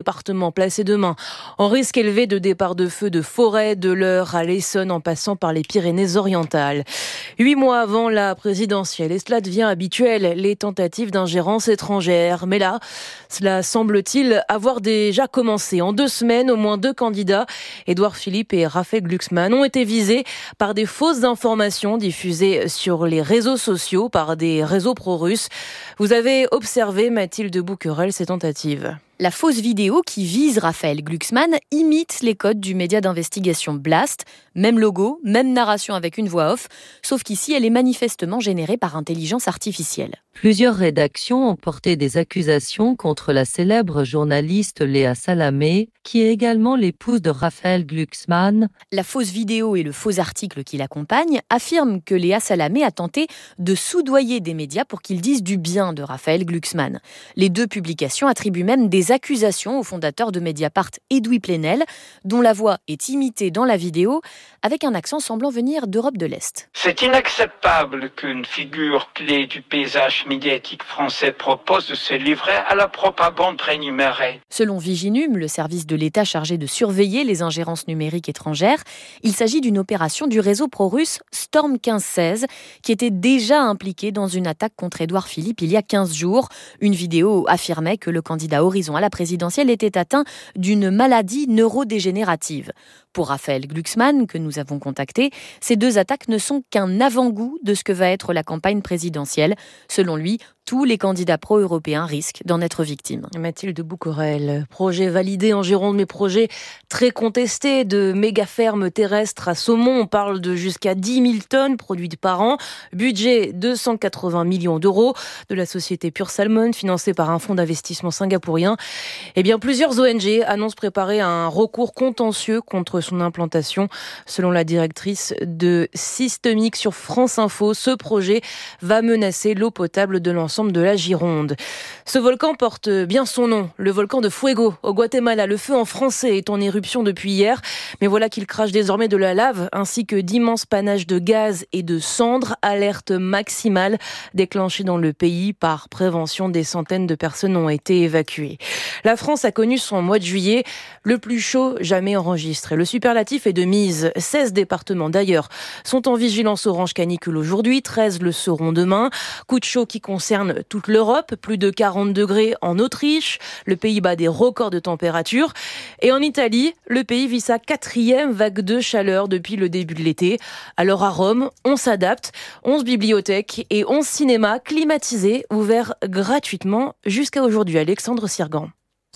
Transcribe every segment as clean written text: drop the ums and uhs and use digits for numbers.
départements placés demain en risque élevé de départ de feu de forêt, de l'Eure à l'Essonne en passant par les Pyrénées-Orientales. 8 mois avant la présidentielle, et cela devient habituel, les tentatives d'ingérence étrangère. Mais là, cela semble-t-il avoir déjà commencé. En 2 semaines, au moins 2 candidats, Édouard Philippe et Raphaël Glucksmann, ont été visés par des fausses informations diffusées sur les réseaux sociaux par des réseaux pro-russes. Vous avez observé, Mathilde Bouquerel, ces tentatives. La fausse vidéo qui vise Raphaël Glucksmann imite les codes du média d'investigation Blast. Même logo, même narration avec une voix off, sauf qu'ici elle est manifestement générée par intelligence artificielle. Plusieurs rédactions ont porté des accusations contre la célèbre journaliste Léa Salamé, qui est également l'épouse de Raphaël Glucksmann. La fausse vidéo et le faux article qui l'accompagne affirment que Léa Salamé a tenté de soudoyer des médias pour qu'ils disent du bien de Raphaël Glucksmann. Les 2 publications attribuent même des accusations au fondateur de Mediapart, Edoui Plenel, dont la voix est imitée dans la vidéo avec un accent semblant venir d'Europe de l'Est. C'est inacceptable qu'une figure clé du paysage médiatique français propose de se livrer à la propagande rémunérée. Selon Viginum, le service de l'État chargé de surveiller les ingérences numériques étrangères, il s'agit d'une opération du réseau pro-russe Storm 1516 qui était déjà impliqué dans une attaque contre Édouard Philippe il y a 15 jours. Une vidéo affirmait que le candidat Horizon à la présidentielle était atteint d'une maladie neurodégénérative. Pour Raphaël Glucksmann, que nous avons contacté, ces 2 attaques ne sont qu'un avant-goût de ce que va être la campagne présidentielle. Selon lui, tous les candidats pro-européens risquent d'en être victimes. Mathilde Bouquerel, projet validé en Gironde, mais projet très contesté de méga-fermes terrestres à saumon. On parle de jusqu'à 10 000 tonnes produites par an. Budget 280 millions d'euros de la société Pure Salmon, financée par un fonds d'investissement singapourien. Eh bien, plusieurs ONG annoncent préparer un recours contentieux contre son implantation. Selon la directrice de Systemic sur France Info, ce projet va menacer l'eau potable de l'ensemble de la Gironde. Ce volcan porte bien son nom, le volcan de Fuego au Guatemala. Le feu en français est en éruption depuis hier, mais voilà qu'il crache désormais de la lave ainsi que d'immenses panaches de gaz et de cendres. Alerte maximale déclenchée dans le pays. Par prévention, des centaines de personnes ont été évacuées. La France a connu son mois de juillet le plus chaud jamais enregistré. Le superlatif est de mise. 16 départements d'ailleurs sont en vigilance orange canicule aujourd'hui, 13 le seront demain. Coup de chaud qui concerne toute l'Europe, plus de 40 degrés en Autriche, le pays bat des records de température. Et en Italie, le pays vit sa 4e vague de chaleur depuis le début de l'été. Alors à Rome, on s'adapte. 11 bibliothèques et 11 cinémas climatisés ouverts gratuitement jusqu'à aujourd'hui. Alexandre Sirgan.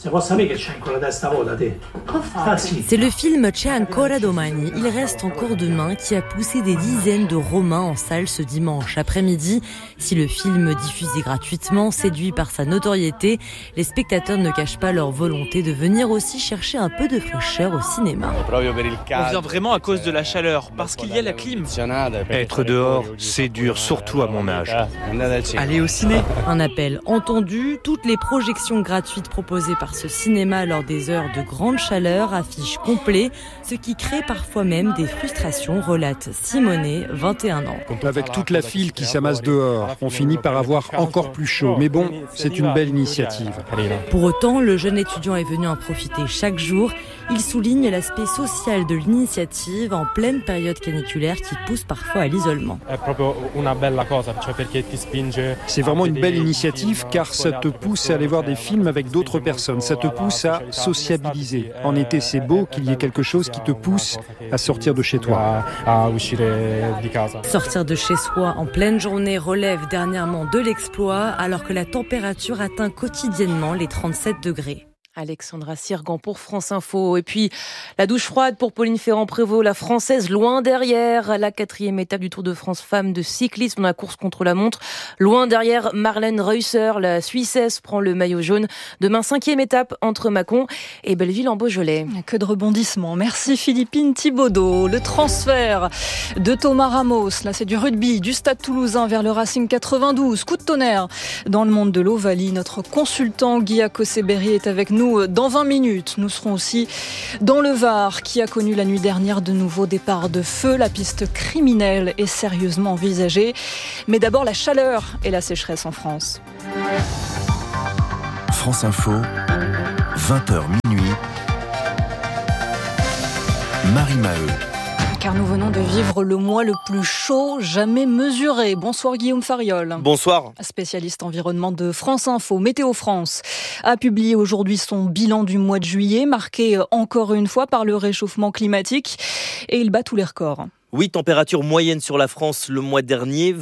C'est le film C'è ancora domani, il reste encore demain, qui a poussé des dizaines de Romains en salle ce dimanche après-midi. Si le film diffusé gratuitement séduit par sa notoriété, les spectateurs ne cachent pas leur volonté de venir aussi chercher un peu de fraîcheur au cinéma. On vient vraiment à cause de la chaleur, parce qu'il y a la clim. Être dehors, c'est dur, surtout à mon âge. Aller au ciné. Un appel entendu, toutes les projections gratuites proposées par ce cinéma lors des heures de grande chaleur affiche complet, ce qui crée parfois même des frustrations, relate Simonet, 21 ans. Avec toute la file qui s'amasse dehors, on finit par avoir encore plus chaud. Mais bon, c'est une belle initiative. Pour autant, le jeune étudiant est venu en profiter chaque jour. Il souligne l'aspect social de l'initiative en pleine période caniculaire qui pousse parfois à l'isolement. C'est vraiment une belle initiative car ça te pousse à aller voir des films avec d'autres personnes. Ça te pousse à sociabiliser. En été, c'est beau qu'il y ait quelque chose qui te pousse à sortir de chez toi. Sortir de chez soi en pleine journée relève dernièrement de l'exploit alors que la température atteint quotidiennement les 37 degrés. Alexandra Sirgan pour France Info. Et puis, la douche froide pour Pauline Ferrand-Prévot, la Française loin derrière. La 4e étape du Tour de France femmes de cyclisme dans la course contre la montre. Loin derrière, Marlène Reusser, la Suissesse, prend le maillot jaune. Demain, 5e étape entre Mâcon et Belleville en Beaujolais. Que de rebondissements. Merci Philippine Thibaudeau. Le transfert de Thomas Ramos, là c'est du rugby, du Stade Toulousain vers le Racing 92. Coup de tonnerre dans le monde de l'Ovalie. Notre consultant Guy Akosé-Berry est avec nous dans 20 minutes. Nous serons aussi dans le Var qui a connu la nuit dernière de nouveaux départs de feu. La piste criminelle est sérieusement envisagée. Mais d'abord la chaleur et la sécheresse en France. France Info, 20h minuit, Marie Maheu. Car nous venons de vivre le mois le plus chaud jamais mesuré. Bonsoir Guillaume Fariol. Bonsoir. Spécialiste environnement de France Info, Météo France a publié aujourd'hui son bilan du mois de juillet, marqué encore une fois par le réchauffement climatique, et il bat tous les records. Oui, température moyenne sur la France le mois dernier,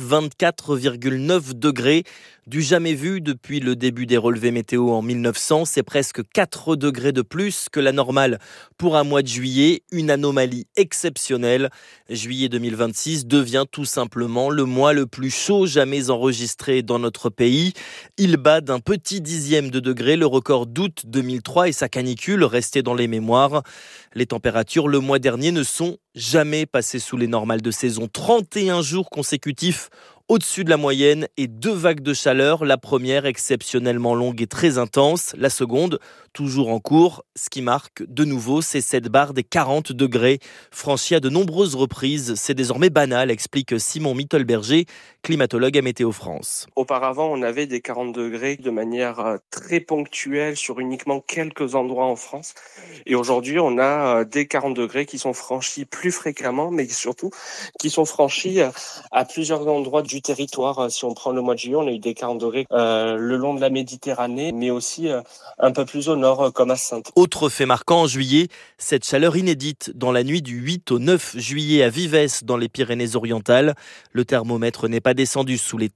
24,9 degrés. Du jamais vu depuis le début des relevés météo en 1900. C'est presque 4 degrés de plus que la normale pour un mois de juillet. Une anomalie exceptionnelle. Juillet 2026 devient tout simplement le mois le plus chaud jamais enregistré dans notre pays. Il bat d'un petit dixième de degré le record d'août 2003 et sa canicule restée dans les mémoires. Les températures le mois dernier ne sont jamais passées sous les normales de saison. 31 jours consécutifs au-dessus de la moyenne et 2 vagues de chaleur. La première exceptionnellement longue et très intense. La seconde, toujours en cours. Ce qui marque de nouveau, c'est cette barre des 40 degrés franchie à de nombreuses reprises. C'est désormais banal, explique Simon Mittelberger, climatologue à Météo France. Auparavant, on avait des 40 degrés de manière très ponctuelle sur uniquement quelques endroits en France. Et aujourd'hui, on a des 40 degrés qui sont franchis plus fréquemment, mais surtout qui sont franchis à plusieurs endroits du territoire. Si on prend le mois de juillet, on a eu des 40 degrés le long de la Méditerranée, mais aussi un peu plus au nord, comme à Saintes. Autre fait marquant en juillet, cette chaleur inédite dans la nuit du 8 au 9 juillet à Vives, dans les Pyrénées-Orientales. Le thermomètre n'est pas descendu sous les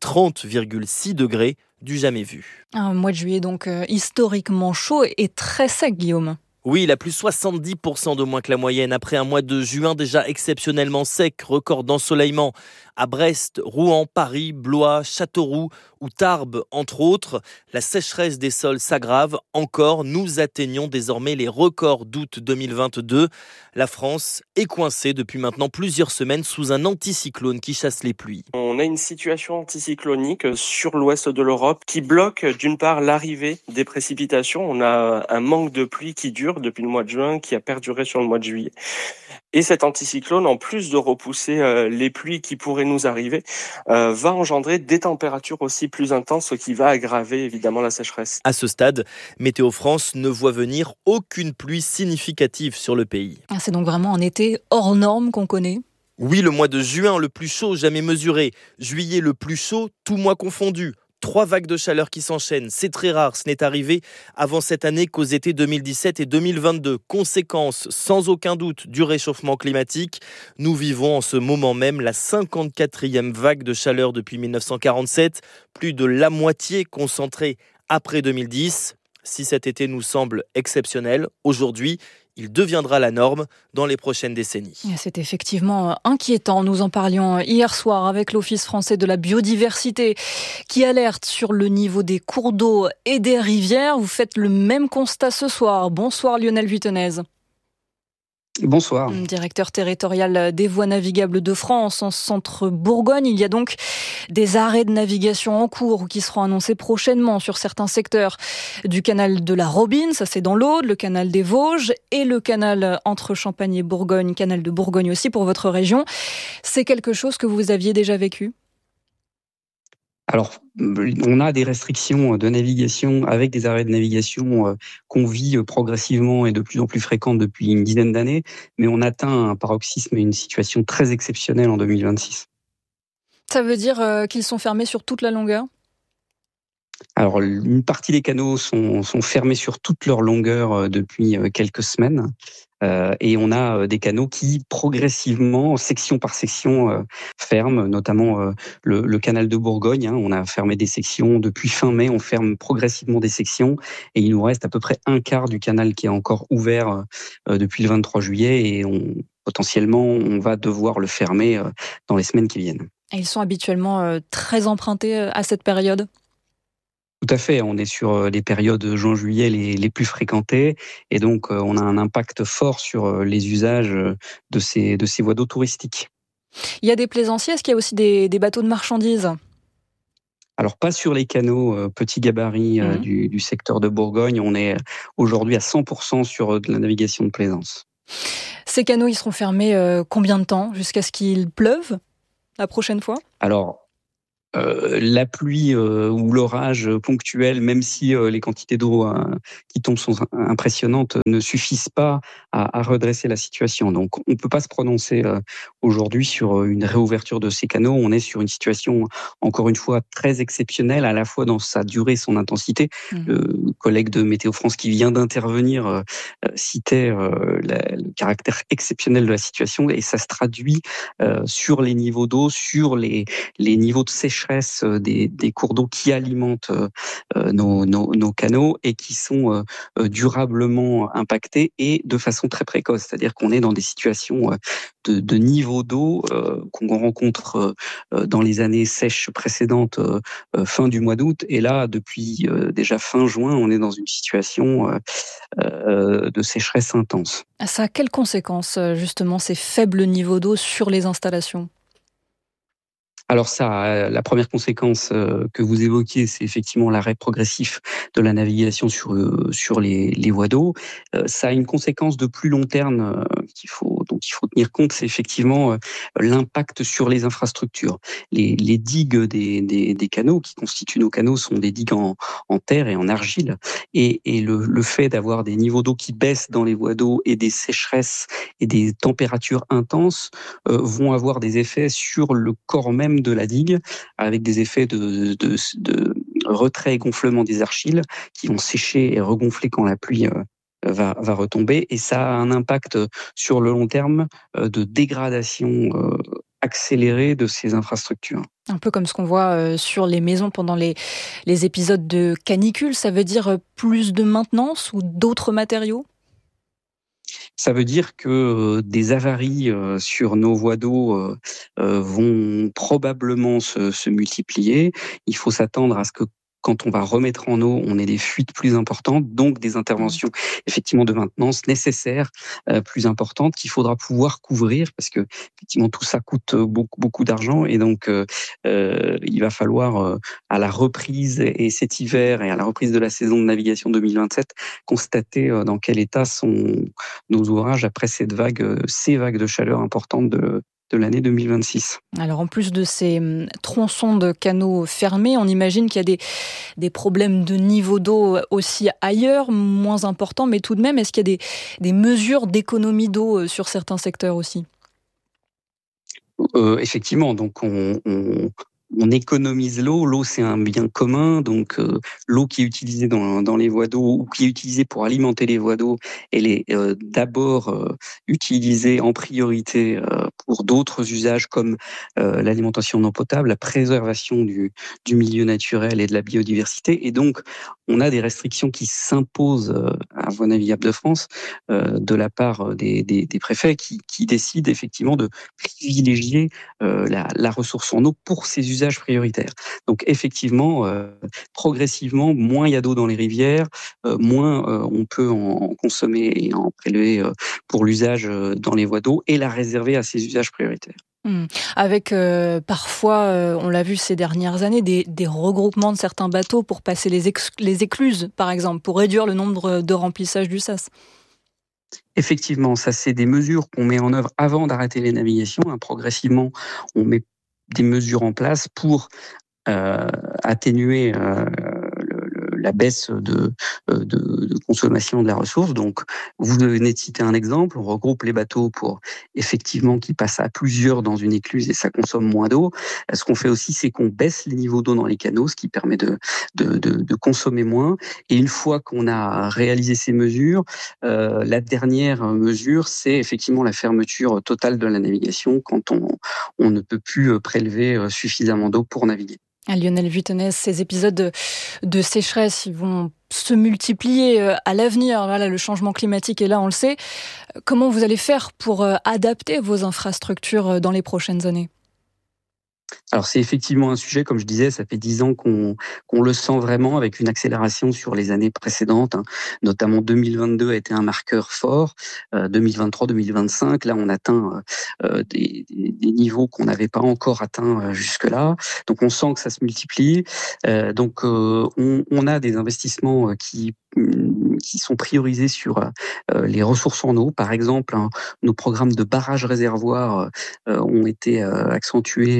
30,6 degrés du jamais vu. Un mois de juillet donc historiquement chaud et très sec, Guillaume. Oui, il a plus 70% de moins que la moyenne après un mois de juin déjà exceptionnellement sec, record d'ensoleillement à Brest, Rouen, Paris, Blois, Châteauroux ou Tarbes, entre autres. La sécheresse des sols s'aggrave encore. Nous atteignons désormais les records d'août 2022. La France est coincée depuis maintenant plusieurs semaines sous un anticyclone qui chasse les pluies. On a une situation anticyclonique sur l'ouest de l'Europe qui bloque d'une part l'arrivée des précipitations. On a un manque de pluie qui dure depuis le mois de juin, qui a perduré sur le mois de juillet. Et cet anticyclone, en plus de repousser les pluies qui pourraient nous arriver, va engendrer des températures aussi plus intenses, ce qui va aggraver évidemment la sécheresse. À ce stade, Météo France ne voit venir aucune pluie significative sur le pays. C'est donc vraiment un été hors norme qu'on connaît ? Oui, le mois de juin le plus chaud jamais mesuré. Juillet le plus chaud, tout mois confondu. 3 vagues de chaleur qui s'enchaînent, c'est très rare, ce n'est arrivé avant cette année qu'aux étés 2017 et 2022. Conséquence, sans aucun doute, du réchauffement climatique. Nous vivons en ce moment même la 54e vague de chaleur depuis 1947, plus de la moitié concentrée après 2010. Si cet été nous semble exceptionnel, aujourd'hui, il deviendra la norme dans les prochaines décennies. C'est effectivement inquiétant. Nous en parlions hier soir avec l'Office français de la biodiversité qui alerte sur le niveau des cours d'eau et des rivières. Vous faites le même constat ce soir. Bonsoir Lionel Vuittenez. Bonsoir. Directeur territorial des voies navigables de France en centre Bourgogne. Il y a donc des arrêts de navigation en cours qui seront annoncés prochainement sur certains secteurs du canal de la Robine, ça c'est dans l'Aude, le canal des Vosges et le canal entre Champagne et Bourgogne, canal de Bourgogne aussi pour votre région. C'est quelque chose que vous aviez déjà vécu ? Alors, on a des restrictions de navigation avec des arrêts de navigation qu'on vit progressivement et de plus en plus fréquentes depuis une dizaine d'années, mais on atteint un paroxysme et une situation très exceptionnelle en 2026. Ça veut dire qu'ils sont fermés sur toute la longueur ? Alors, une partie des canaux sont fermés sur toute leur longueur depuis quelques semaines. Et on a des canaux qui, progressivement, section par section, ferment, notamment le canal de Bourgogne. On a fermé des sections depuis fin mai, on ferme progressivement des sections. Et il nous reste à peu près un quart du canal qui est encore ouvert depuis le 23 juillet. Et potentiellement, on va devoir le fermer dans les semaines qui viennent. Et ils sont habituellement très empruntés à cette période ? Tout à fait, on est sur les périodes juin-juillet les plus fréquentées et donc on a un impact fort sur les usages de ces voies d'eau touristiques. Il y a des plaisanciers, est-ce qu'il y a aussi des bateaux de marchandises ? Alors pas sur les canaux petits gabarits du secteur de Bourgogne, on est aujourd'hui à 100% sur de la navigation de plaisance. Ces canaux, ils seront fermés combien de temps ? Jusqu'à ce qu'il pleuve la prochaine fois ? Alors, la pluie ou l'orage ponctuel, même si les quantités d'eau qui tombent sont impressionnantes, ne suffisent pas à redresser la situation. Donc on ne peut pas se prononcer aujourd'hui sur une réouverture de ces canaux. On est sur une situation, encore une fois, très exceptionnelle, à la fois dans sa durée et son intensité. Le collègue de Météo France qui vient d'intervenir citait le caractère exceptionnel de la situation, et ça se traduit sur les niveaux d'eau, sur les niveaux de sécheresse des cours d'eau qui alimentent nos canaux et qui sont durablement impactés et de façon très précoce. C'est-à-dire qu'on est dans des situations de niveau d'eau qu'on rencontre dans les années sèches précédentes, fin du mois d'août. Et là, depuis déjà fin juin, on est dans une situation de sécheresse intense. Ça a quelles conséquences, justement, ces faibles niveaux d'eau sur les installations ? Alors ça, la première conséquence que vous évoquiez, c'est effectivement l'arrêt progressif de la navigation sur les voies d'eau. Ça a une conséquence de plus long terme dont il faut tenir compte, c'est effectivement l'impact sur les infrastructures. Les digues des canaux qui constituent nos canaux sont des digues en terre et en argile, et le fait d'avoir des niveaux d'eau qui baissent dans les voies d'eau et des sécheresses et des températures intenses vont avoir des effets sur le corps même de la digue, avec des effets de retrait et gonflement des argiles qui vont sécher et regonfler quand la pluie va retomber, et ça a un impact sur le long terme de dégradation accélérée de ces infrastructures. Un peu comme ce qu'on voit sur les maisons pendant les épisodes de canicule, ça veut dire plus de maintenance ou d'autres matériaux ? Ça veut dire que des avaries sur nos voies d'eau vont probablement se multiplier. Il faut s'attendre à ce que quand on va remettre en eau, on ait des fuites plus importantes, donc des interventions effectivement de maintenance nécessaires, plus importantes, qu'il faudra pouvoir couvrir, parce que effectivement tout ça coûte beaucoup d'argent, et donc il va falloir à la reprise et cet hiver et à la reprise de la saison de navigation 2027 constater dans quel état sont nos ouvrages après ces vagues de chaleur importantes de l'année 2026. Alors en plus de ces tronçons de canaux fermés, on imagine qu'il y a des problèmes de niveau d'eau aussi ailleurs, moins importants, mais tout de même, est-ce qu'il y a des mesures d'économie d'eau sur certains secteurs aussi ? Effectivement, donc on économise l'eau. L'eau, c'est un bien commun, donc l'eau qui est utilisée dans les voies d'eau ou qui est utilisée pour alimenter les voies d'eau, elle est d'abord utilisée en priorité pour d'autres usages comme l'alimentation en eau potable, la préservation du milieu naturel et de la biodiversité. Et donc, on a des restrictions qui s'imposent à Voies navigables de France de la part des préfets qui décident effectivement de privilégier la ressource en eau pour ces usages prioritaires. Donc effectivement, progressivement, moins il y a d'eau dans les rivières, moins on peut en consommer et en prélever pour l'usage dans les voies d'eau et la réserver à ces usages prioritaires. Avec parfois, on l'a vu ces dernières années, des regroupements de certains bateaux pour passer les écluses, par exemple, pour réduire le nombre de remplissages du sas. Effectivement, ça c'est des mesures qu'on met en œuvre avant d'arrêter les navigations. Progressivement, on met des mesures en place pour atténuer la baisse de consommation de la ressource. Donc, vous venez de citer un exemple, on regroupe les bateaux pour effectivement qu'ils passent à plusieurs dans une écluse et ça consomme moins d'eau. Ce qu'on fait aussi, c'est qu'on baisse les niveaux d'eau dans les canaux, ce qui permet de consommer moins. Et une fois qu'on a réalisé ces mesures, la dernière mesure, c'est effectivement la fermeture totale de la navigation quand on ne peut plus prélever suffisamment d'eau pour naviguer. Lionel Vuittonnet, ces épisodes de sécheresse, ils vont se multiplier à l'avenir. Là, le changement climatique est là, on le sait. Comment vous allez faire pour adapter vos infrastructures dans les prochaines années ? Alors c'est effectivement un sujet, comme je disais, ça fait 10 ans qu'on le sent vraiment avec une accélération sur les années précédentes. Notamment 2022 a été un marqueur fort. 2023, 2025, là on atteint des niveaux qu'on n'avait pas encore atteints jusque-là. Donc on sent que ça se multiplie. Donc on a des investissements qui sont priorisés sur les ressources en eau. Par exemple, nos programmes de barrages réservoirs ont été accentués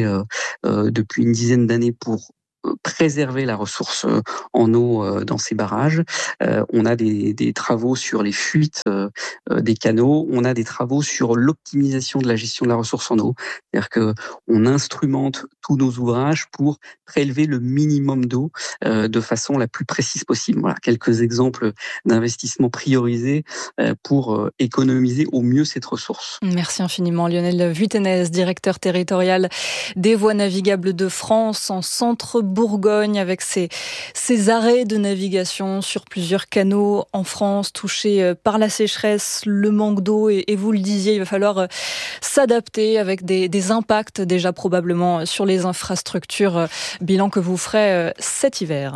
depuis une dizaine d'années pour préserver la ressource en eau dans ces barrages. On a des travaux sur les fuites des canaux. On a des travaux sur l'optimisation de la gestion de la ressource en eau. C'est-à-dire qu'on instrumente tous nos ouvrages pour prélever le minimum d'eau de façon la plus précise possible. Voilà quelques exemples d'investissements priorisés pour économiser au mieux cette ressource. Merci infiniment Lionel Vuitenez, directeur territorial des voies navigables de France en Centre-Bourgogne, avec ces arrêts de navigation sur plusieurs canaux en France touchés par la sécheresse, le manque d'eau et vous le disiez, il va falloir s'adapter avec des impacts déjà probablement sur les infrastructures. Bilan que vous ferez cet hiver.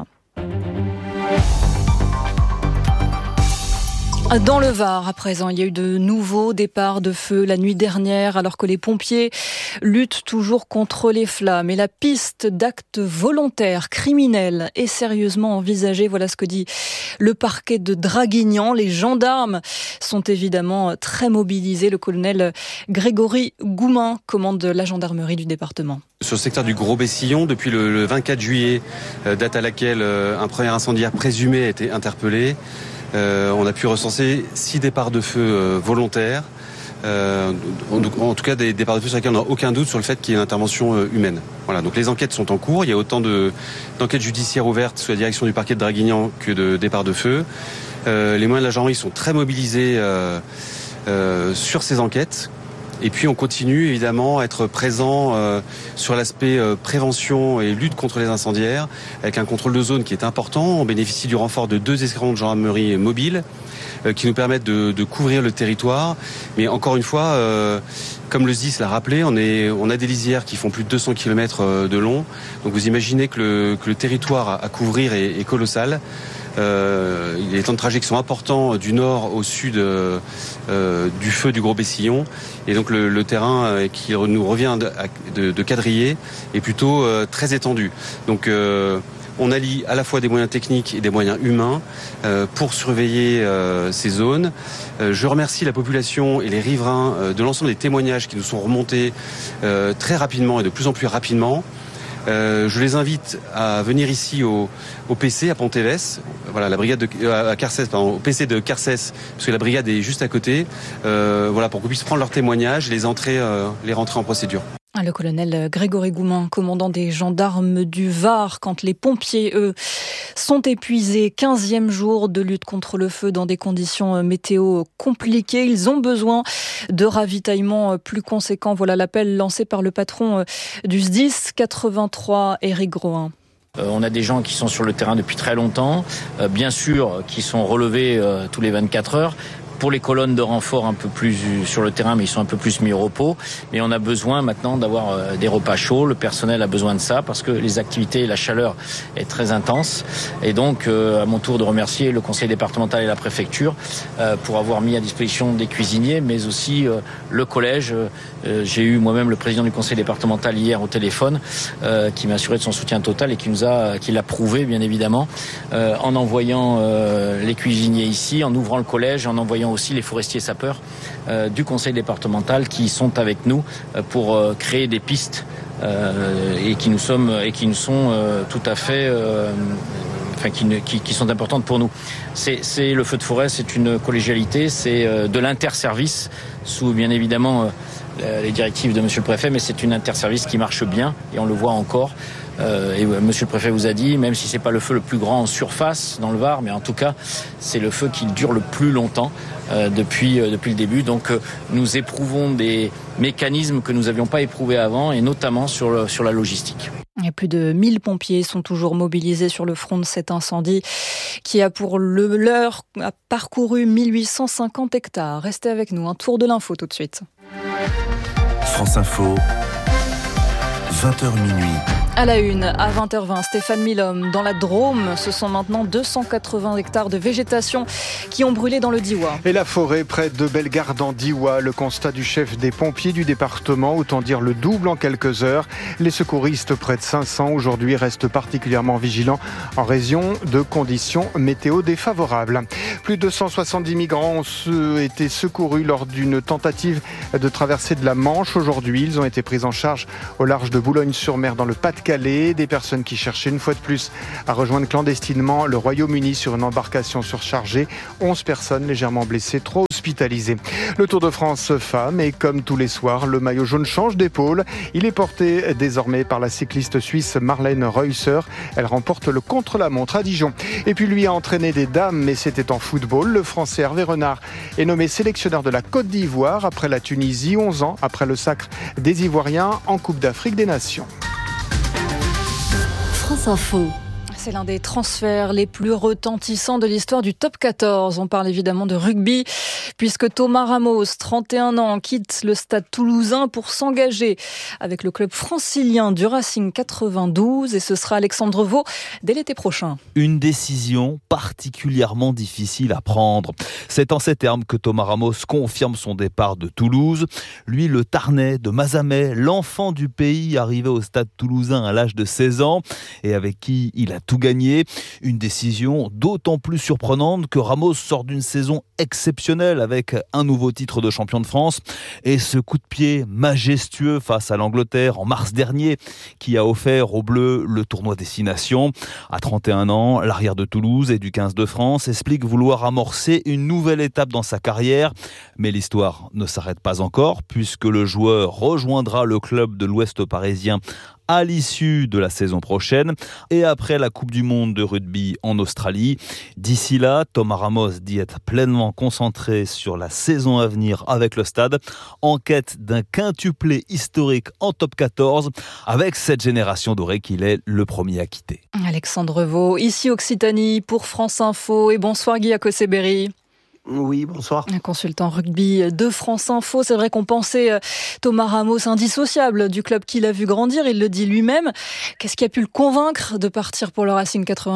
Dans le Var, à présent, il y a eu de nouveaux départs de feu la nuit dernière, alors que les pompiers luttent toujours contre les flammes. Et la piste d'actes volontaires, criminels, est sérieusement envisagée. Voilà ce que dit le parquet de Draguignan. Les gendarmes sont évidemment très mobilisés. Le colonel Grégory Goumin commande la gendarmerie du département. Sur le secteur du Gros-Bessillon, depuis le 24 juillet, date à laquelle un premier incendiaire présumé a été interpellé, on a pu recenser 6 départs de feu volontaires. En tout cas des départs de feu sur lesquels on n'a aucun doute sur le fait qu'il y ait une intervention humaine. Voilà, donc les enquêtes sont en cours. Il y a autant d'enquêtes judiciaires ouvertes sous la direction du parquet de Draguignan que de départs de feu. Les moyens de la gendarmerie sont très mobilisés sur ces enquêtes. Et puis on continue évidemment à être présent sur l'aspect prévention et lutte contre les incendiaires, avec un contrôle de zone qui est important. On bénéficie du renfort de 2 escadrons de gendarmerie mobiles qui nous permettent de couvrir le territoire. Mais encore une fois, comme le SDIS l'a rappelé, on a des lisières qui font plus de 200 km de long. Donc vous imaginez que le territoire à couvrir est colossal. Il y a des temps de trajet qui sont importants du nord au sud du feu du Gros-Bessillon. Et donc le terrain qui nous revient de quadriller est plutôt très étendu. Donc on allie à la fois des moyens techniques et des moyens humains pour surveiller ces zones. Je remercie la population et les riverains de l'ensemble des témoignages qui nous sont remontés très rapidement et de plus en plus rapidement. Je les invite à venir ici au PC à Pontévès, voilà, la brigade à Carcès, pardon, au PC de Carcès, parce que la brigade est juste à côté, voilà, pour qu'on puisse prendre leurs témoignages et les rentrer en procédure. Le colonel Grégory Goumin, commandant des gendarmes du Var, quand les pompiers, eux, sont épuisés. 15e jour de lutte contre le feu dans des conditions météo compliquées. Ils ont besoin de ravitaillement plus conséquents. Voilà l'appel lancé par le patron du SDIS 83, Éric Groin. On a des gens qui sont sur le terrain depuis très longtemps, bien sûr, qui sont relevés tous les 24 heures. Pour les colonnes de renfort un peu plus sur le terrain, mais ils sont un peu plus mis au repos. Mais on a besoin maintenant d'avoir des repas chauds. Le personnel a besoin de ça parce que les activités et la chaleur est très intense. Et donc, à mon tour de remercier le conseil départemental et la préfecture pour avoir mis à disposition des cuisiniers, mais aussi le collège. J'ai eu moi-même le président du conseil départemental hier au téléphone qui m'a assuré de son soutien total et qui l'a prouvé, bien évidemment, en envoyant les cuisiniers ici, en ouvrant le collège, en envoyant aussi les forestiers sapeurs du conseil départemental qui sont avec nous pour créer des pistes et qui nous sont tout à fait qui sont importantes pour nous. C'est le feu de forêt, c'est une collégialité, c'est de l'interservice sous bien évidemment les directives de monsieur le préfet, mais c'est une interservice qui marche bien et on le voit encore. Et monsieur le préfet vous a dit, même si c'est pas le feu le plus grand en surface dans le Var, mais en tout cas c'est le feu qui dure le plus longtemps depuis le début. Donc nous éprouvons des mécanismes que nous n'avions pas éprouvés avant, et notamment sur la logistique. Et plus de 1000 pompiers sont toujours mobilisés sur le front de cet incendie qui a pour l'heure parcouru 1850 hectares. Restez avec nous, un tour de l'info tout de suite. France Info, 20h minuit. À la une, à 20h20, Stéphane Milhomme. Dans la Drôme, ce sont maintenant 280 hectares de végétation qui ont brûlé dans le Diois. Et la forêt près de Bellegarde en Diois, le constat du chef des pompiers du département, autant dire le double en quelques heures. Les secouristes, près de 500 aujourd'hui, restent particulièrement vigilants en raison de conditions météo défavorables. Plus de 170 migrants ont été secourus lors d'une tentative de traversée de la Manche. Aujourd'hui, ils ont été pris en charge au large de Boulogne-sur-Mer dans le Pas-de-Calais. Des personnes qui cherchaient une fois de plus à rejoindre clandestinement le Royaume-Uni sur une embarcation surchargée. 11 personnes légèrement blessées, 3 hospitalisées. Le Tour de France femmes et comme tous les soirs, le maillot jaune change d'épaule. Il est porté désormais par la cycliste suisse Marlène Reusser. Elle remporte le contre-la-montre à Dijon. Et puis lui a entraîné des dames, mais c'était en football. Le Français Hervé Renard est nommé sélectionneur de la Côte d'Ivoire après la Tunisie, 11 ans après le sacre des Ivoiriens en Coupe d'Afrique des Nations. France Info. C'est l'un des transferts les plus retentissants de l'histoire du Top 14. On parle évidemment de rugby, puisque Thomas Ramos, 31 ans, quitte le stade toulousain pour s'engager avec le club francilien du Racing 92, et ce sera Alexandre Vaux dès l'été prochain. Une décision particulièrement difficile à prendre. C'est en ces termes que Thomas Ramos confirme son départ de Toulouse. Lui, le Tarnais de Mazamet, l'enfant du pays arrivé au stade toulousain à l'âge de 16 ans et avec qui il a tout gagné. Une décision d'autant plus surprenante que Ramos sort d'une saison exceptionnelle avec un nouveau titre de champion de France et ce coup de pied majestueux face à l'Angleterre en mars dernier qui a offert aux Bleus le tournoi Destination. À 31 ans, l'arrière de Toulouse et du 15 de France explique vouloir amorcer une nouvelle étape dans sa carrière. Mais l'histoire ne s'arrête pas encore puisque le joueur rejoindra le club de l'Ouest parisien à l'issue de la saison prochaine et après la Coupe du Monde de rugby en Australie. D'ici là, Thomas Ramos dit être pleinement concentré sur la saison à venir avec le Stade, en quête d'un quintuplé historique en Top 14 avec cette génération dorée qu'il est le premier à quitter. Alexandre Vaux, ici Occitanie pour France Info, et bonsoir Guy Akoseberi. Oui, bonsoir. Un consultant rugby de France Info. C'est vrai qu'on pensait Thomas Ramos indissociable du club qu'il a vu grandir, il le dit lui-même. Qu'est-ce qui a pu le convaincre de partir pour le Racing 92 ?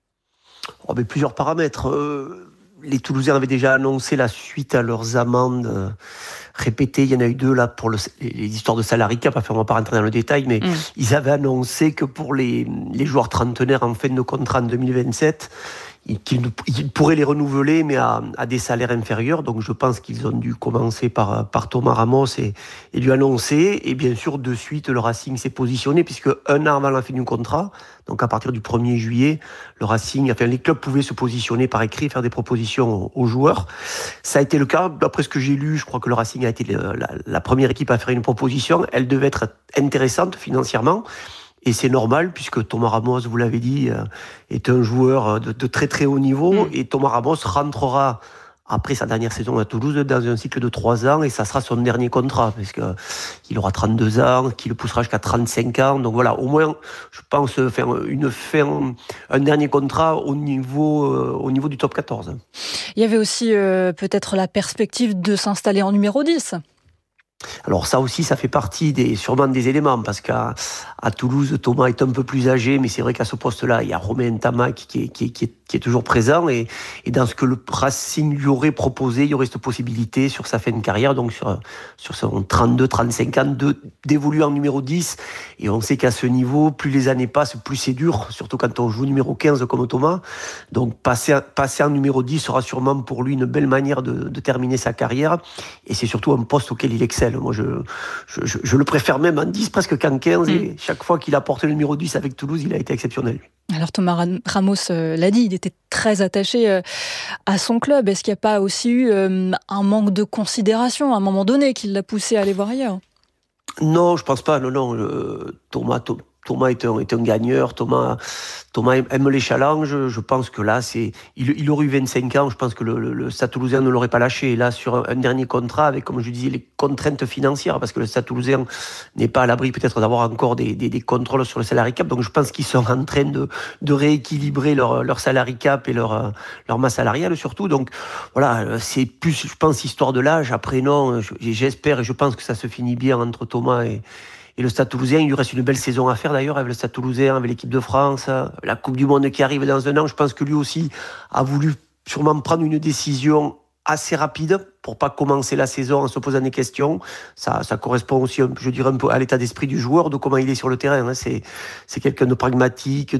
Plusieurs paramètres. Les Toulousains avaient déjà annoncé la suite à leurs amendes répétées. Il y en a eu 2 là pour les histoires de salary cap. On ne va pas rentrer dans le détail, mais ils avaient annoncé que pour les joueurs trentenaires en fin de contrat en 2027, qu'ils pourraient les renouveler, mais à des salaires inférieurs. Donc je pense qu'ils ont dû commencer par Thomas Ramos et lui annoncer. Et bien sûr, de suite, le Racing s'est positionné, puisque un an avant la fin du contrat, donc à partir du 1er juillet, les clubs pouvaient se positionner par écrit, faire des propositions aux joueurs. Ça a été le cas. D'après ce que j'ai lu, je crois que le Racing a été la première équipe à faire une proposition. Elle devait être intéressante financièrement. Et c'est normal, puisque Thomas Ramos, vous l'avez dit, est un joueur de très très haut niveau. Et Thomas Ramos rentrera, après sa dernière saison à Toulouse, dans un cycle de 3 ans. Et ça sera son dernier contrat, parce qu'il aura 32 ans, qu'il le poussera jusqu'à 35 ans. Donc voilà, au moins, je pense, faire un dernier contrat au niveau du top 14. Il y avait aussi peut-être la perspective de s'installer en numéro 10. Alors ça aussi, ça fait partie sûrement des éléments, parce qu'à Toulouse, Thomas est un peu plus âgé, mais c'est vrai qu'à ce poste-là, il y a Romain Tamac qui est toujours présent, et dans ce que le Racing lui aurait proposé, il y aurait cette possibilité sur sa fin de carrière, donc sur son 32-35 ans, d'évoluer en numéro 10, et on sait qu'à ce niveau, plus les années passent, plus c'est dur, surtout quand on joue numéro 15 comme Thomas. Donc passer en numéro 10 sera sûrement pour lui une belle manière de terminer sa carrière, et c'est surtout un poste auquel il excelle. Moi, je le préfère même en 10 presque qu'en 15, et chaque fois qu'il a porté le numéro 10 avec Toulouse, il a été exceptionnel. Alors Thomas Ramos l'a dit, il était très attaché à son club. Est-ce qu'il n'y a pas aussi eu un manque de considération à un moment donné qui l'a poussé à aller voir ailleurs ? Non, je pense pas. Non. Thomas est un gagneur. Thomas aime les challenges. Je pense que là, il aurait eu 25 ans. Je pense que le Stade Toulousain ne l'aurait pas lâché. Et là, sur un dernier contrat, avec, comme je disais, les contraintes financières, parce que le Stade Toulousain n'est pas à l'abri peut-être d'avoir encore des contrôles sur le salary cap. Donc je pense qu'ils sont en train de rééquilibrer leur salary cap et leur masse salariale surtout. Donc voilà, c'est plus, je pense, histoire de l'âge. Après, non, j'espère et je pense que ça se finit bien entre Thomas et Et le Stade Toulousain, il lui reste une belle saison à faire d'ailleurs avec le Stade Toulousain, avec l'équipe de France, la Coupe du Monde qui arrive dans un an. Je pense que lui aussi a voulu sûrement prendre une décision assez rapide pour pas commencer la saison en se posant des questions. Ça correspond aussi, je dirais, un peu à l'état d'esprit du joueur, de comment il est sur le terrain. C'est quelqu'un de pragmatique,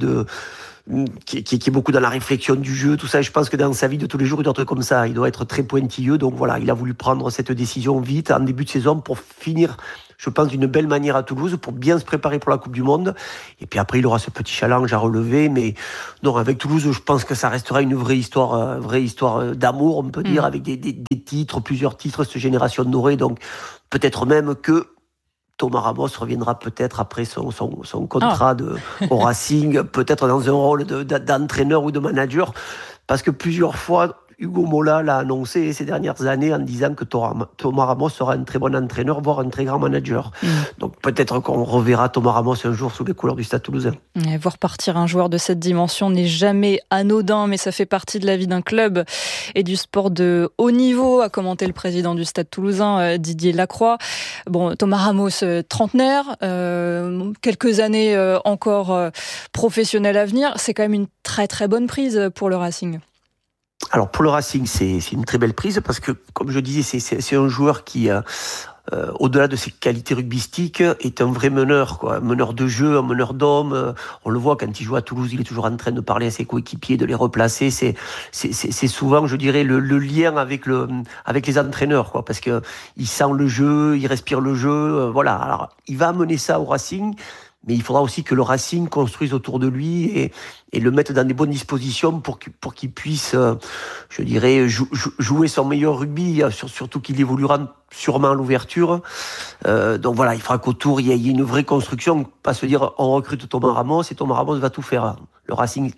qui est beaucoup dans la réflexion du jeu, tout ça. Je pense que dans sa vie de tous les jours, il doit être comme ça. Il doit être très pointilleux. Donc voilà, il a voulu prendre cette décision vite, en début de saison, pour finir, je pense, d'une belle manière à Toulouse, pour bien se préparer pour la Coupe du Monde. Et puis après, il aura ce petit challenge à relever. Mais non, avec Toulouse, je pense que ça restera une vraie histoire d'amour, on peut dire, avec des titres, plusieurs titres, cette génération dorée. Donc peut-être même que Thomas Ramos reviendra peut-être après son contrat au Racing, peut-être dans un rôle d'entraîneur ou de manager, parce que plusieurs fois, Hugo Mola l'a annoncé ces dernières années en disant que Thomas Ramos sera un très bon entraîneur, voire un très grand manager. Donc peut-être qu'on reverra Thomas Ramos un jour sous les couleurs du Stade Toulousain. Et voir partir un joueur de cette dimension n'est jamais anodin, mais ça fait partie de la vie d'un club et du sport de haut niveau, a commenté le président du Stade Toulousain, Didier Lacroix. Bon, Thomas Ramos, trentenaire, quelques années encore professionnel à venir, c'est quand même une très très bonne prise pour le Racing. Alors pour le Racing, c'est une très belle prise parce que, comme je disais, c'est un joueur qui, au-delà de ses qualités rugbystiques, est un vrai meneur, quoi. Un meneur de jeu, un meneur d'hommes. On le voit quand il joue à Toulouse, il est toujours en train de parler à ses coéquipiers, de les replacer. C'est souvent, je dirais, le lien avec les entraîneurs, quoi, parce que il sent le jeu, il respire le jeu. Voilà. Alors il va amener ça au Racing. Mais il faudra aussi que le Racing construise autour de lui et le mette dans des bonnes dispositions pour qu'il puisse, je dirais, jouer son meilleur rugby, surtout qu'il évoluera sûrement à l'ouverture. Donc voilà, il faudra qu'autour, il y ait une vraie construction, pas se dire on recrute Thomas Ramos et Thomas Ramos va tout faire. Le Racing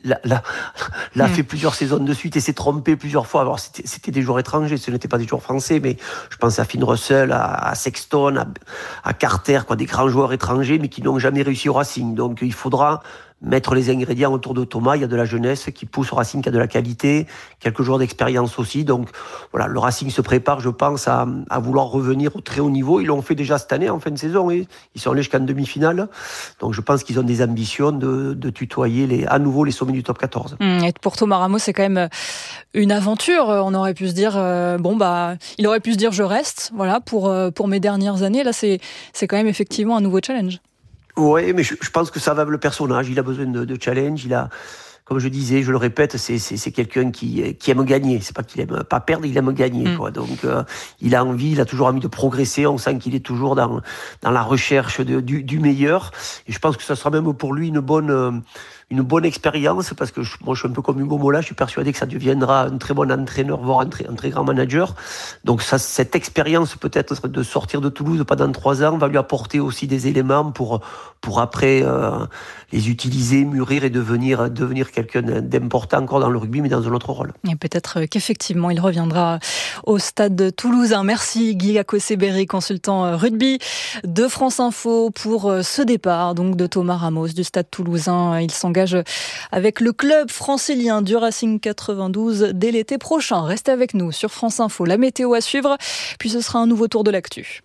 l'a fait plusieurs saisons de suite et s'est trompé plusieurs fois. Alors c'était des joueurs étrangers, ce n'étaient pas des joueurs français, mais je pense à Finn Russell, à Sexton, à Carter, quoi, des grands joueurs étrangers, mais qui n'ont jamais réussi au Racing. Donc il faudra mettre les ingrédients autour de Thomas. Il y a de la jeunesse qui pousse au Racing, qui a de la qualité, quelques joueurs d'expérience aussi. Donc voilà, le Racing se prépare, je pense, à vouloir revenir au très haut niveau. Ils l'ont fait déjà cette année, en fin de saison. Ils sont allés jusqu'en demi-finale. Donc je pense qu'ils ont des ambitions de tutoyer à nouveau les sommets du top 14. Et pour Thomas Ramos, c'est quand même une aventure. On aurait pu se dire, il aurait pu se dire je reste, voilà, pour mes dernières années. Là, c'est quand même effectivement un nouveau challenge. Oui, mais je pense que ça va avec le personnage. Il a besoin de challenge. Il a, comme je disais, je le répète, c'est quelqu'un qui aime gagner. C'est pas qu'il aime pas perdre, il aime gagner, quoi. Donc, il a toujours envie de progresser. On sent qu'il est toujours dans la recherche du meilleur. Et je pense que ça sera même pour lui une bonne expérience, parce que moi je suis un peu comme Hugo Mola, je suis persuadé que ça deviendra un très bon entraîneur, voire un très grand manager. Donc cette expérience peut-être de sortir de Toulouse pendant 3 ans va lui apporter aussi des éléments pour après les utiliser, mûrir et devenir quelqu'un d'important encore dans le rugby, mais dans un autre rôle. Et peut-être qu'effectivement il reviendra au Stade Toulousain. Merci Guy Acossé-Berry, consultant rugby de France Info, pour ce départ donc de Thomas Ramos du Stade Toulousain. Il s'engage avec le club francilien du Racing 92 dès l'été prochain. Restez avec nous sur France Info. La météo à suivre, puis ce sera un nouveau tour de l'actu.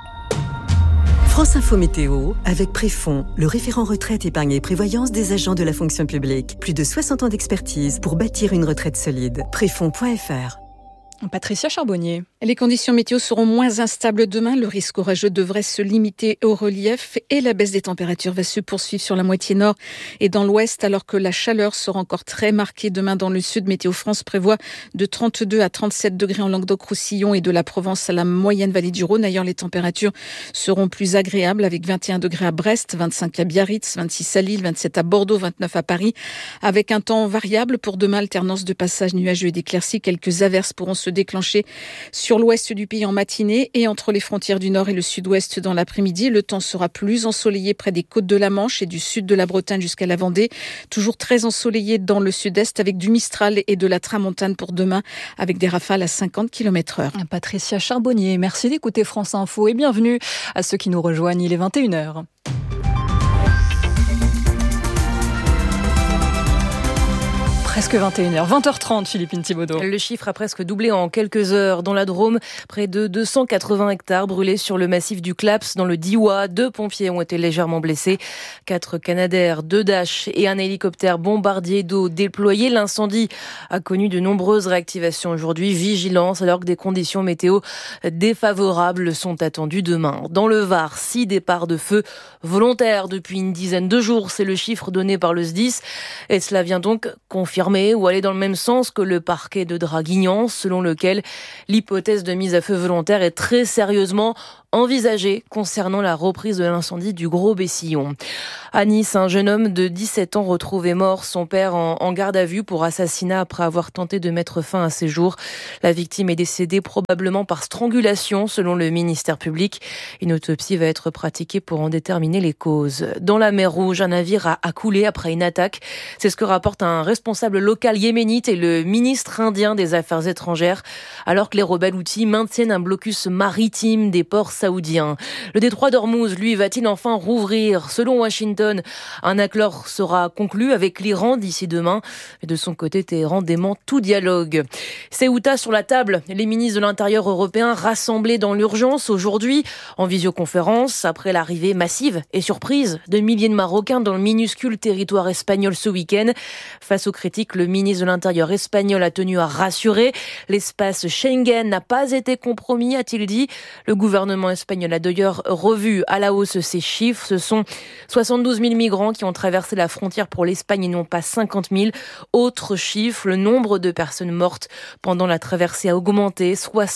France Info Météo, avec Préfond, le référent retraite, épargne et prévoyance des agents de la fonction publique. Plus de 60 ans d'expertise pour bâtir une retraite solide. Préfond.fr. Patricia Charbonnier. Les conditions météo seront moins instables demain. Le risque orageux devrait se limiter au relief et la baisse des températures va se poursuivre sur la moitié nord et dans l'ouest, alors que la chaleur sera encore très marquée demain dans le sud. Météo France prévoit de 32 à 37 degrés en Languedoc-Roussillon et de la Provence à la moyenne vallée du Rhône. Ailleurs, les températures seront plus agréables avec 21 degrés à Brest, 25 à Biarritz, 26 à Lille, 27 à Bordeaux, 29 à Paris. Avec un temps variable pour demain, alternance de passages nuageux et d'éclaircies. Quelques averses pourront se déclencher sur l'ouest du pays en matinée et entre les frontières du nord et le sud-ouest dans l'après-midi. Le temps sera plus ensoleillé près des côtes de la Manche et du sud de la Bretagne jusqu'à la Vendée. Toujours très ensoleillé dans le sud-est avec du Mistral et de la Tramontane pour demain avec des rafales à 50 km/h. Patricia Charbonnier, merci d'écouter France Info et bienvenue à ceux qui nous rejoignent. Il est 21h. Presque 21h, 20h30, Philippine Thibaudot. Le chiffre a presque doublé en quelques heures. Dans la Drôme, près de 280 hectares brûlés sur le massif du Claps, dans le Diois. 2 pompiers ont été légèrement blessés. 4 Canadair, 2 Dash et un hélicoptère bombardier d'eau déployé. L'incendie a connu de nombreuses réactivations aujourd'hui. Vigilance alors que des conditions météo défavorables sont attendues demain. Dans le Var, 6 départs de feu volontaires depuis une dizaine de jours. C'est le chiffre donné par le SDIS. Et cela vient donc confirmer ou aller dans le même sens que le parquet de Draguignan, selon lequel l'hypothèse de mise à feu volontaire est très sérieusement envisagée concernant la reprise de l'incendie du Gros Bessillon. À Nice, un jeune homme de 17 ans retrouvé mort, son père en garde à vue pour assassinat après avoir tenté de mettre fin à ses jours. La victime est décédée probablement par strangulation, selon le ministère public. Une autopsie va être pratiquée pour en déterminer les causes. Dans la mer Rouge, un navire a coulé après une attaque. C'est ce que rapporte un responsable local yéménite et le ministre indien des Affaires étrangères, alors que les rebelles houthis maintiennent un blocus maritime des ports saoudiens. Le détroit d'Ormuz, lui, va-t-il enfin rouvrir? Selon Washington, un accord sera conclu avec l'Iran d'ici demain. Et de son côté, Téhéran dément tout dialogue. Ceuta sur la table. Les ministres de l'Intérieur européens rassemblés dans l'urgence aujourd'hui en visioconférence après l'arrivée massive et surprise de milliers de Marocains dans le minuscule territoire espagnol ce week-end. Face aux critiques, le ministre de l'Intérieur espagnol a tenu à rassurer. L'espace Schengen n'a pas été compromis, a-t-il dit. Le gouvernement espagnol a d'ailleurs revu à la hausse ces chiffres. Ce sont 72 000 migrants qui ont traversé la frontière pour l'Espagne et non pas 50 000. Autre chiffre, le nombre de personnes mortes pendant la traversée a augmenté,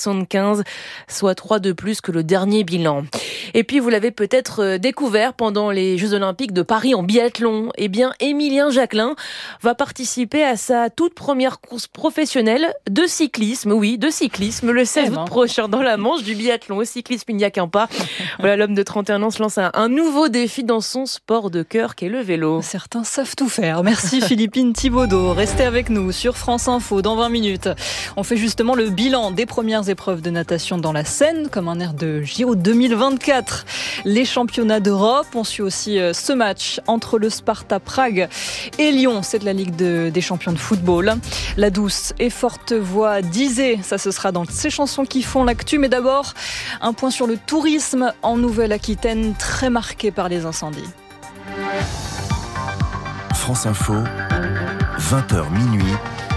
75, soit 3 de plus que le dernier bilan. Et puis, vous l'avez peut-être découvert pendant les Jeux Olympiques de Paris en biathlon. Eh bien, Émilien Jacquelin va participer à sa toute première course professionnelle de cyclisme. Oui, de cyclisme, le 16 août prochain dans la Manche, du biathlon au cyclisme, il n'y a qu'un pas. Voilà, l'homme de 31 ans se lance un nouveau défi dans son sport de cœur qu'est le vélo. Certains savent tout faire. Merci Philippine Thibaudot. Restez avec nous sur France Info dans 20 minutes. On fait justement le bilan des premières épreuves de natation dans la Seine, comme un air de JO 2024. Les championnats d'Europe. On suit aussi ce match entre le Sparta Prague et Lyon. C'est de la Ligue des champions de football. La douce et forte voix d'Isée. Ça, ce sera dans ces chansons qui font l'actu. Mais d'abord, un point sur le tourisme en Nouvelle-Aquitaine, très marqué par les incendies. France Info, 20h minuit.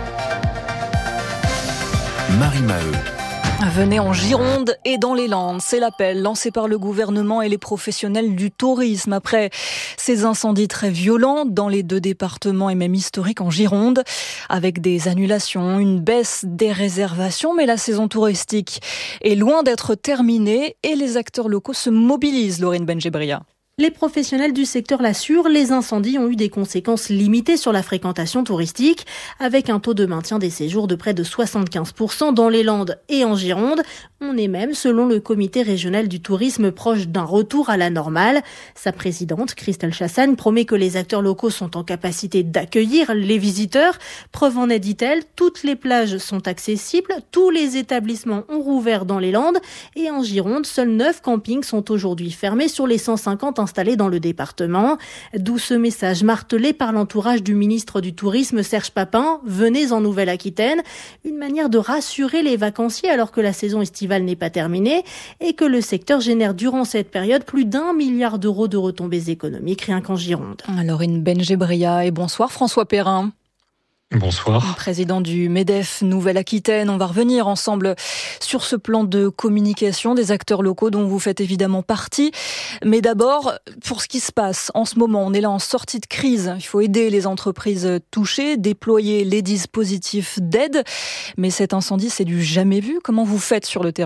Marie Maheu. Venez en Gironde et dans les Landes. C'est l'appel lancé par le gouvernement et les professionnels du tourisme après ces incendies très violents dans les 2 départements et même historiques en Gironde, avec des annulations, une baisse des réservations. Mais la saison touristique est loin d'être terminée et les acteurs locaux se mobilisent, Laurine Benjebria. Les professionnels du secteur l'assurent, les incendies ont eu des conséquences limitées sur la fréquentation touristique, avec un taux de maintien des séjours de près de 75% dans les Landes et en Gironde. On est même, selon le comité régional du tourisme, proche d'un retour à la normale. Sa présidente, Christelle Chassagne, promet que les acteurs locaux sont en capacité d'accueillir les visiteurs. Preuve en est, dit-elle, toutes les plages sont accessibles, tous les établissements ont rouvert dans les Landes et en Gironde, seuls 9 campings sont aujourd'hui fermés sur les 150 installés dans le département. D'où ce message martelé par l'entourage du ministre du Tourisme, Serge Papin, « Venez en Nouvelle-Aquitaine ». Une manière de rassurer les vacanciers alors que la saison estivale n'est pas terminée et que le secteur génère durant cette période plus d'1 milliard d'euros de retombées économiques rien qu'en Gironde. Laurine Benjebria et bonsoir François Perrin. Bonsoir. Président du MEDEF Nouvelle-Aquitaine. On va revenir ensemble sur ce plan de communication des acteurs locaux dont vous faites évidemment partie. Mais d'abord, pour ce qui se passe en ce moment, on est là en sortie de crise. Il faut aider les entreprises touchées, déployer les dispositifs d'aide. Mais cet incendie, c'est du jamais vu. Comment vous faites sur le terrain ?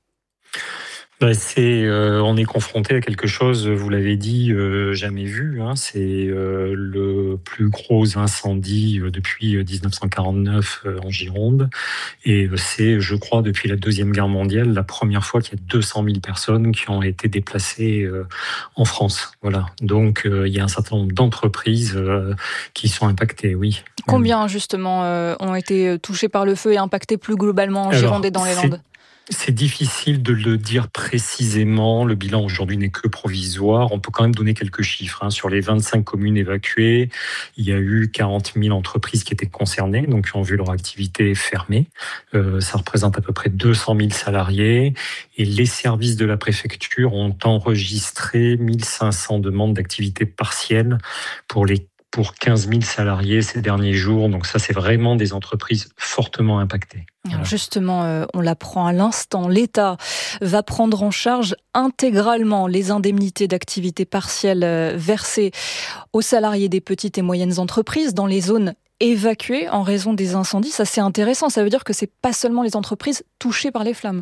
On est confronté à quelque chose, vous l'avez dit, jamais vu. C'est le plus gros incendie depuis 1949 en Gironde. Et c'est, je crois, depuis la Deuxième Guerre mondiale, la première fois qu'il y a 200 000 personnes qui ont été déplacées en France. Voilà. Donc, il y a un certain nombre d'entreprises qui sont impactées, oui. Combien, justement, ont été touchés par le feu et impactés plus globalement en Gironde et dans les Landes ? C'est difficile de le dire précisément. Le bilan aujourd'hui n'est que provisoire. On peut quand même donner quelques chiffres. Sur les 25 communes évacuées, il y a eu 40 000 entreprises qui étaient concernées, donc qui ont vu leur activité fermée. Ça représente à peu près 200 000 salariés. Et les services de la préfecture ont enregistré 1500 demandes d'activité partielle pour 15 000 salariés ces derniers jours. Donc ça, c'est vraiment des entreprises fortement impactées. Alors justement, on l'apprend à l'instant, l'État va prendre en charge intégralement les indemnités d'activité partielle versées aux salariés des petites et moyennes entreprises dans les zones évacuées en raison des incendies. Ça, c'est intéressant. Ça veut dire que c'est pas seulement les entreprises touchées par les flammes.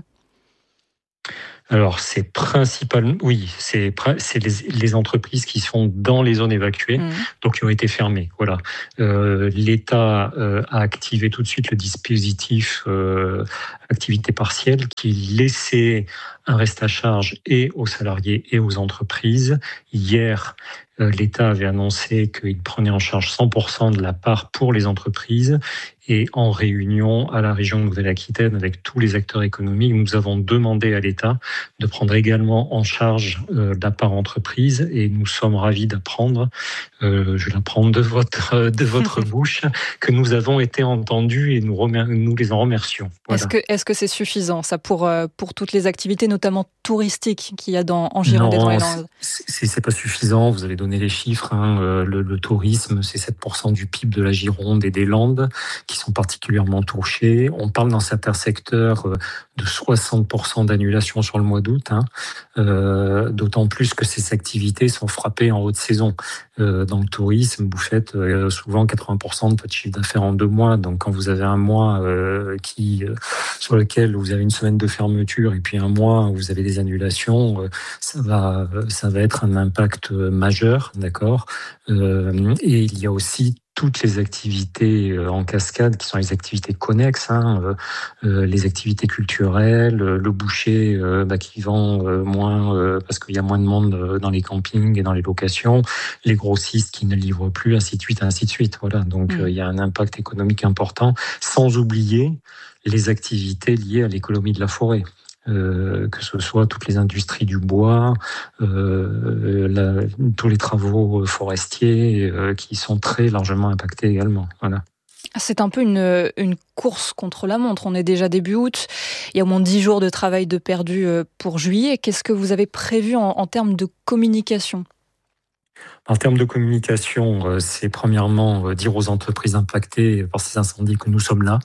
Alors, c'est principalement, c'est les entreprises qui sont dans les zones évacuées, donc qui ont été fermées. Voilà. L'État a activé tout de suite le dispositif activité partielle qui laissait un reste à charge et aux salariés et aux entreprises. Hier, l'État avait annoncé qu'il prenait en charge 100% de la part pour les entreprises. Et en réunion à la région Nouvelle-Aquitaine avec tous les acteurs économiques, nous avons demandé à l'État de prendre également en charge la part entreprise. Et nous sommes ravis d'apprendre, je l'apprends de votre bouche, que nous avons été entendus et nous les en remercions. Voilà. Est-ce que c'est suffisant, ça, pour toutes les activités, notamment touristiques qu'il y a en Gironde et dans les Landes? C'est pas suffisant. Vous avez donné les chiffres. Le tourisme, c'est 7% du PIB de la Gironde et des Landes qui sont particulièrement touchés. On parle dans certains secteurs de 60% d'annulation sur le mois d'août, d'autant plus que ces activités sont frappées en haute saison. Dans le tourisme, vous faites souvent 80% de votre chiffre d'affaires en 2 mois. Donc quand vous avez un mois sur lequel vous avez une semaine de fermeture et puis un mois où vous avez des annulations, ça va être un impact majeur, d'accord. Et il y a aussi toutes les activités en cascade qui sont les activités connexes, les activités culturelles, le boucher qui vend moins parce qu'il y a moins de monde dans les campings et dans les locations, les grossistes qui ne livrent plus, ainsi de suite. Voilà. Donc il y a un impact économique important, sans oublier les activités liées à l'économie de la forêt. Que ce soit toutes les industries du bois, tous les travaux forestiers qui sont très largement impactés également. Voilà. C'est un peu une course contre la montre. On est déjà début août. Il y a au moins 10 jours de travail de perdu pour juillet. Qu'est-ce que vous avez prévu en termes de communication ? En termes de communication, c'est premièrement dire aux entreprises impactées par ces incendies que nous sommes là.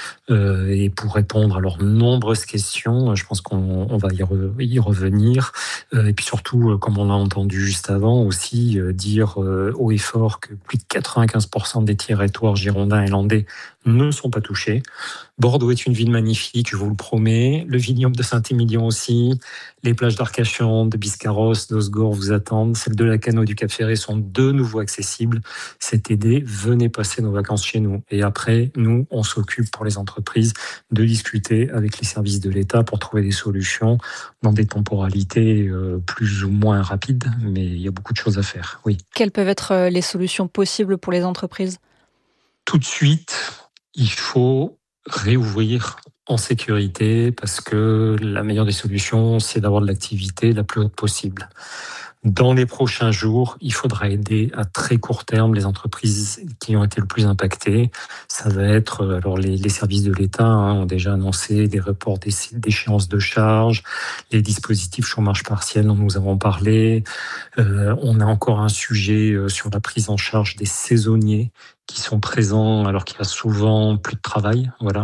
Et pour répondre à leurs nombreuses questions, je pense qu'on va y revenir. Et puis surtout, comme on l'a entendu juste avant, aussi dire haut et fort que plus de 95% des territoires girondins et landais ne sont pas touchés. Bordeaux est une ville magnifique, je vous le promets. Le vignoble de Saint-Émilion aussi. Les plages d'Arcachon, de Biscarrosse, d'Osgore vous attendent. Celles de Lacanau, du Cap-Ferré sont de nouveau accessibles. C'est aidé. Venez passer nos vacances chez nous. Et après, nous, on s'occupe pour les entreprises de discuter avec les services de l'État pour trouver des solutions dans des temporalités plus ou moins rapides. Mais il y a beaucoup de choses à faire, oui. Quelles peuvent être les solutions possibles pour les entreprises ? Tout de suite, il faut réouvrir en sécurité parce que la meilleure des solutions, c'est d'avoir de l'activité la plus haute possible. Dans les prochains jours, il faudra aider à très court terme les entreprises qui ont été le plus impactées. Ça va être, alors les services de l'État ont déjà annoncé des reports d'échéances de charges, les dispositifs chômage partiel dont nous avons parlé. On a encore un sujet sur la prise en charge des saisonniers qui sont présents alors qu'il y a souvent plus de travail. Voilà.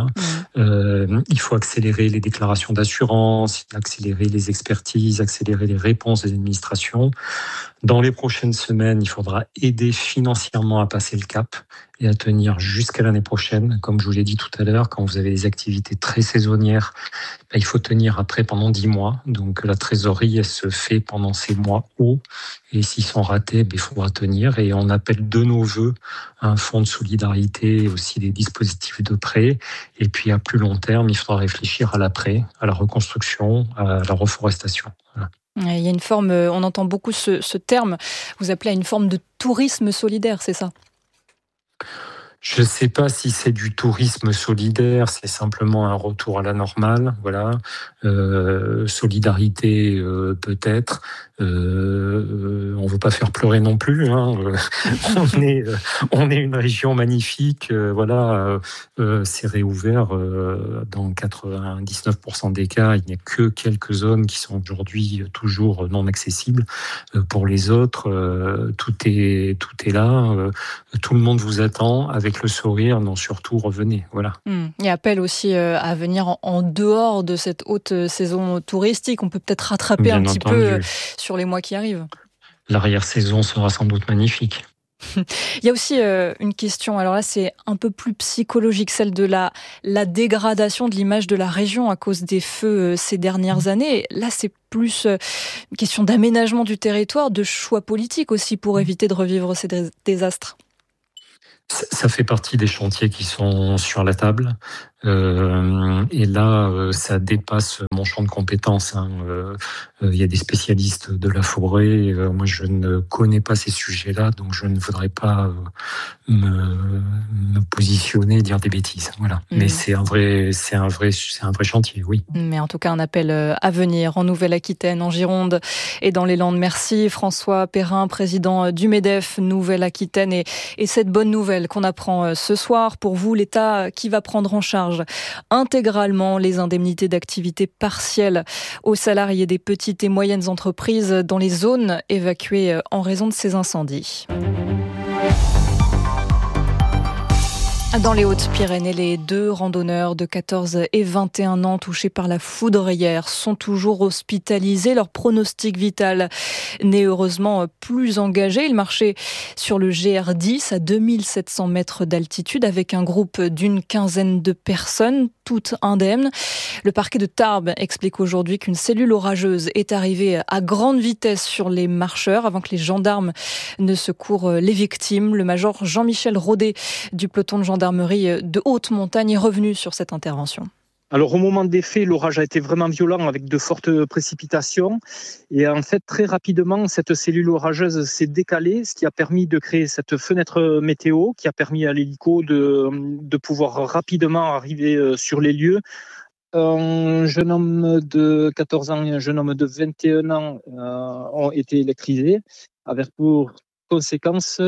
Il faut accélérer les déclarations d'assurance, accélérer les expertises, accélérer les réponses des administrations. Dans les prochaines semaines, il faudra aider financièrement à passer le cap et à tenir jusqu'à l'année prochaine. Comme je vous l'ai dit tout à l'heure, quand vous avez des activités très saisonnières, il faut tenir après pendant 10 mois. Donc la trésorerie, elle se fait pendant ces mois hauts. Et s'ils sont ratés, il faudra tenir. Et on appelle de nos voeux un fonds de solidarité, aussi des dispositifs de prêt. Et puis à plus long terme, il faudra réfléchir à l'après, à la reconstruction, à la reforestation. Voilà. Il y a une forme, on entend beaucoup ce terme, vous appelez à une forme de tourisme solidaire, c'est ça ? Je ne sais pas si c'est du tourisme solidaire, c'est simplement un retour à la normale, voilà. Solidarité peut-être. On ne veut pas faire pleurer non plus. Hein. On est une région magnifique, voilà. C'est réouvert dans 99% des cas. Il n'y a que quelques zones qui sont aujourd'hui toujours non accessibles. Pour les autres, tout est là. Tout le monde vous attend avec le sourire. Non, surtout revenez. Voilà. Et appel aussi à venir en dehors de cette haute saison touristique. On peut peut-être rattraper Bien un petit entendu. peu sur les mois qui arrivent. L'arrière-saison sera sans doute magnifique. Il y a aussi une question, alors là c'est un peu plus psychologique, celle de la dégradation de l'image de la région à cause des feux ces dernières années. Là c'est plus une question d'aménagement du territoire, de choix politiques aussi pour éviter de revivre ces désastres. Ça fait partie des chantiers qui sont sur la table. Et là, ça dépasse mon champ de compétences. Il y a des spécialistes de la forêt. Moi, je ne connais pas ces sujets-là, donc je ne voudrais pas me positionner et dire des bêtises. Voilà. Mais c'est un vrai chantier, oui. Mais en tout cas, un appel à venir en Nouvelle-Aquitaine, en Gironde et dans les Landes. Merci François Perrin, président du MEDEF Nouvelle-Aquitaine. Et cette bonne nouvelle qu'on apprend ce soir, pour vous, l'État qui va prendre en charge intégralement les indemnités d'activité partielle aux salariés des petites et moyennes entreprises dans les zones évacuées en raison de ces incendies. Dans les Hautes-Pyrénées, les 2 randonneurs de 14 et 21 ans touchés par la foudre hier sont toujours hospitalisés. Leur pronostic vital n'est heureusement plus engagé. Ils marchaient sur le GR10 à 2700 mètres d'altitude avec un groupe d'une quinzaine de personnes, toutes indemnes. Le parquet de Tarbes explique aujourd'hui qu'une cellule orageuse est arrivée à grande vitesse sur les marcheurs avant que les gendarmes ne secourent les victimes. Le major Jean-Michel Rodet du peloton de gendarmerie de haute montagne est revenu sur cette intervention. Alors au moment des faits, l'orage a été vraiment violent avec de fortes précipitations et en fait très rapidement cette cellule orageuse s'est décalée, ce qui a permis de créer cette fenêtre météo qui a permis à l'hélico de pouvoir rapidement arriver sur les lieux. Un jeune homme de 14 ans et un jeune homme de 21 ans ont été électrisés avec pour conséquence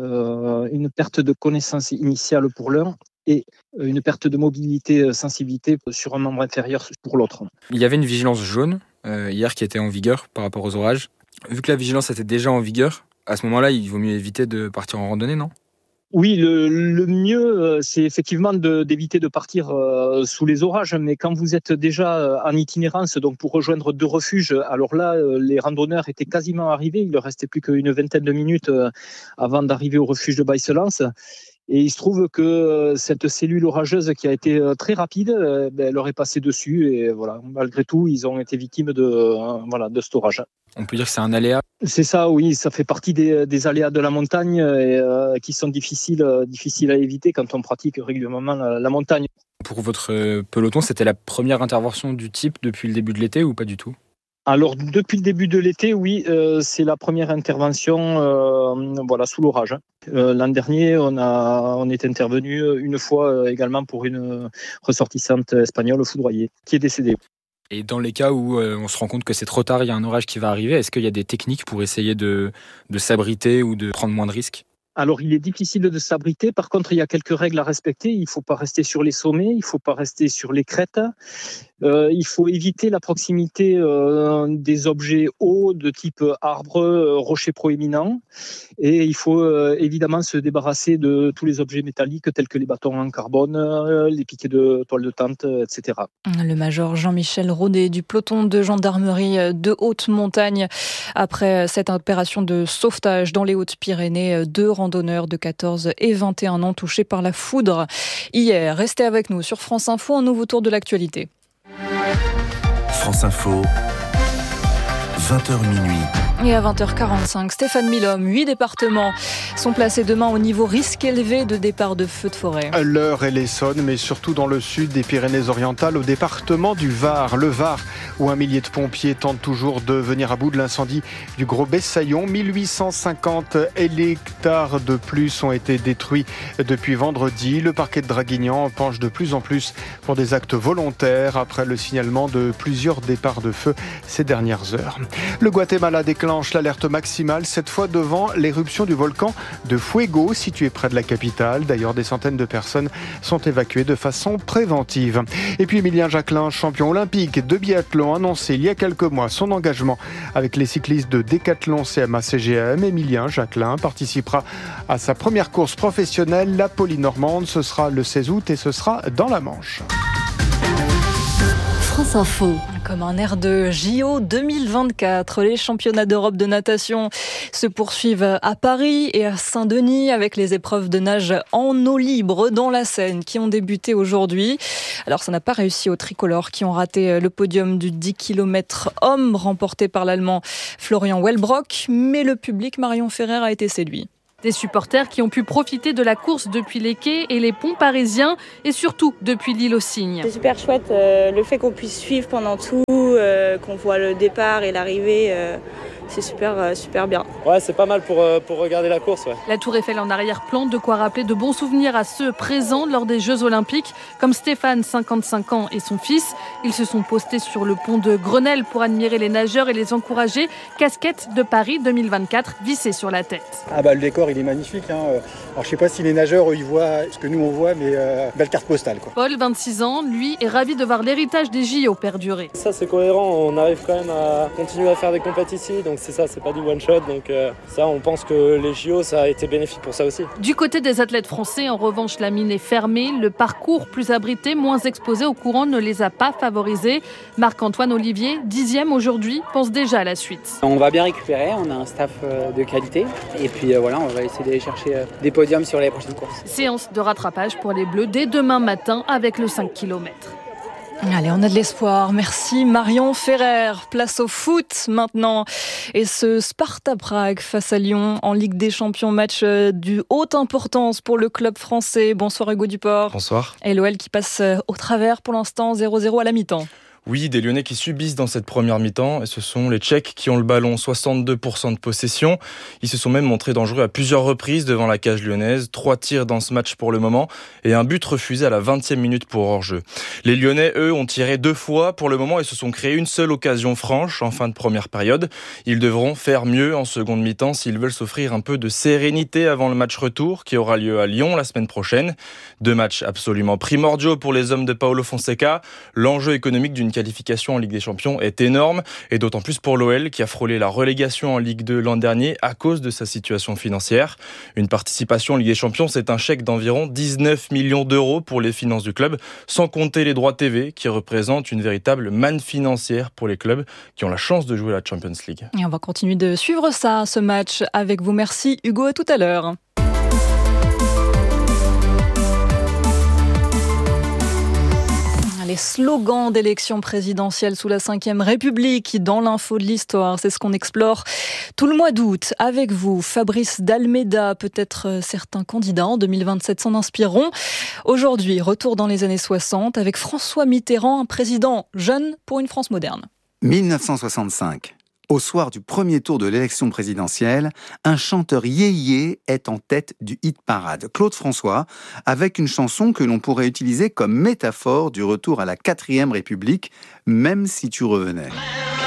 une perte de connaissance initiale pour l'un et une perte de mobilité, sensibilité sur un membre inférieur pour l'autre. Il y avait une vigilance jaune hier qui était en vigueur par rapport aux orages. Vu que la vigilance était déjà en vigueur, à ce moment-là, il vaut mieux éviter de partir en randonnée, non ? Oui, le mieux, c'est effectivement d'éviter de partir sous les orages. Mais quand vous êtes déjà en itinérance, donc pour rejoindre 2 refuges, alors là, les randonneurs étaient quasiment arrivés. Il ne restait plus qu'une vingtaine de minutes avant d'arriver au refuge de Baïselance. Et il se trouve que cette cellule orageuse qui a été très rapide, elle leur est passée dessus. Et voilà, malgré tout, ils ont été victimes de cet orage. On peut dire que c'est un aléa. C'est ça, oui, ça fait partie des aléas de la montagne et qui sont difficiles à éviter quand on pratique régulièrement la montagne. Pour votre peloton, c'était la première intervention du type depuis le début de l'été ou pas du tout ? Alors, depuis le début de l'été, oui, c'est la première intervention sous l'orage. L'an dernier, on est intervenu une fois également pour une ressortissante espagnole foudroyée qui est décédée. Et dans les cas où on se rend compte que c'est trop tard, il y a un orage qui va arriver, est-ce qu'il y a des techniques pour essayer de s'abriter ou de prendre moins de risques ? Alors, il est difficile de s'abriter. Par contre, il y a quelques règles à respecter. Il ne faut pas rester sur les sommets, il ne faut pas rester sur les crêtes. Il faut éviter la proximité des objets hauts de type arbres, rochers proéminents. Et il faut évidemment se débarrasser de tous les objets métalliques tels que les bâtons en carbone, les piquets de toile de tente, etc. Le major Jean-Michel Rodet du peloton de gendarmerie de haute montagne. Après cette opération de sauvetage dans les Hautes-Pyrénées, 2 randonneurs de 14 et 21 ans touchés par la foudre hier. Restez avec nous sur France Info, un nouveau tour de l'actualité. France Info, 20h minuit. Et à 20h45, Stéphane Milhomme, 8 départements sont placés demain au niveau risque élevé de départ de feux de forêt. L'Eure et l'Essonne, mais surtout dans le sud des Pyrénées-Orientales, au département du Var. Le Var, où un millier de pompiers tentent toujours de venir à bout de l'incendie du Gros Bessaillon. 1850 hectares de plus ont été détruits depuis vendredi. Le parquet de Draguignan penche de plus en plus pour des actes volontaires après le signalement de plusieurs départs de feu ces dernières heures. Le Guatemala déclenche l'alerte maximale, cette fois devant l'éruption du volcan de Fuego, situé près de la capitale. D'ailleurs, des centaines de personnes sont évacuées de façon préventive. Et puis Emilien Jacquelin, champion olympique de biathlon, a annoncé il y a quelques mois son engagement avec les cyclistes de Décathlon CMA-CGM. Emilien Jacquelin participera à sa première course professionnelle, la Polynormande. Ce sera le 16 août et ce sera dans la Manche. France Info. Comme un air de JO 2024, les championnats d'Europe de natation se poursuivent à Paris et à Saint-Denis avec les épreuves de nage en eau libre dans la Seine qui ont débuté aujourd'hui. Alors ça n'a pas réussi aux tricolores qui ont raté le podium du 10 km hommes remporté par l'Allemand Florian Wellbrock, mais le public Marion Ferrer a été séduit. Des supporters qui ont pu profiter de la course depuis les quais et les ponts parisiens et surtout depuis l'île aux Cygnes. C'est super chouette, le fait qu'on puisse suivre pendant tout, qu'on voit le départ et l'arrivée, c'est super bien. Ouais, c'est pas mal pour regarder la course. Ouais. La Tour Eiffel en arrière-plan, de quoi rappeler de bons souvenirs à ceux présents lors des Jeux Olympiques, comme Stéphane, 55 ans, et son fils. Ils se sont postés sur le pont de Grenelle pour admirer les nageurs et les encourager. Casquette de Paris 2024 vissée sur la tête. Ah bah le décor il est magnifique. Alors je sais pas si les nageurs ils voient ce que nous on voit, mais belle carte postale quoi. Paul, 26 ans, lui est ravi de voir l'héritage des JO perdurer. Ça c'est cohérent, on arrive quand même à continuer à faire des compétitions ici, donc c'est ça, c'est pas du one shot, donc ça on pense que les JO ça a été bénéfique pour ça aussi. Du côté des athlètes français, en revanche la mine est fermée, le parcours plus abrité, moins exposé au courant ne les a pas favorisés. Marc-Antoine Olivier, 10e aujourd'hui, pense déjà à la suite. On va bien récupérer, on a un staff de qualité et puis voilà, on va essayer d'aller chercher des podiums sur les prochaines courses. Séance de rattrapage pour les Bleus dès demain matin avec le 5 km. Allez, on a de l'espoir. Merci Marion Ferrer. Place au foot maintenant. Et ce Sparta Prague face à Lyon en Ligue des Champions, match de haute importance pour le club français. Bonsoir Hugo Duport. Bonsoir. Et l'OL qui passe au travers pour l'instant, 0-0 à la mi-temps. Oui, des Lyonnais qui subissent dans cette première mi-temps, et ce sont les Tchèques qui ont le ballon, 62% de possession. Ils se sont même montrés dangereux à plusieurs reprises devant la cage lyonnaise. 3 tirs dans ce match pour le moment, et un but refusé à la 20e minute pour hors-jeu. Les Lyonnais, eux, ont tiré 2 fois pour le moment et se sont créés une seule occasion franche en fin de première période. Ils devront faire mieux en seconde mi-temps s'ils veulent s'offrir un peu de sérénité avant le match retour qui aura lieu à Lyon la semaine prochaine. 2 matchs absolument primordiaux pour les hommes de Paulo Fonseca. L'enjeu économique d'une qualification en Ligue des Champions est énorme, et d'autant plus pour l'OL qui a frôlé la relégation en Ligue 2 l'an dernier à cause de sa situation financière. Une participation en Ligue des Champions, c'est un chèque d'environ 19 millions d'euros pour les finances du club, sans compter les droits TV qui représentent une véritable manne financière pour les clubs qui ont la chance de jouer la Champions League. Et on va continuer de suivre ça, ce match avec vous. Merci Hugo, à tout à l'heure. Les slogans d'élection présidentielle sous la Ve République dans l'info de l'histoire, c'est ce qu'on explore tout le mois d'août avec vous. Fabrice d'Almeida, peut-être certains candidats en 2027 s'en inspireront. Aujourd'hui, retour dans les années 60 avec François Mitterrand, un président jeune pour une France moderne. 1965. Au soir du premier tour de l'élection présidentielle, un chanteur yéyé est en tête du hit-parade, Claude François, avec une chanson que l'on pourrait utiliser comme métaphore du retour à la 4e République, même si tu revenais.